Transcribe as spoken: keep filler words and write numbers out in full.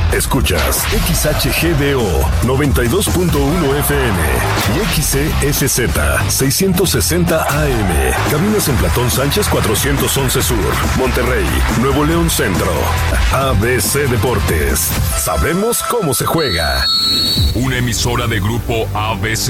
Escuchas X H G D O noventa y dos punto uno F M y X C S Z seiscientos sesenta A M. Cabinas en Platón Sánchez cuatrocientos once Sur, Monterrey, Nuevo León Centro. A B C Deportes. Sabemos cómo se juega. Una emisora de Grupo A B C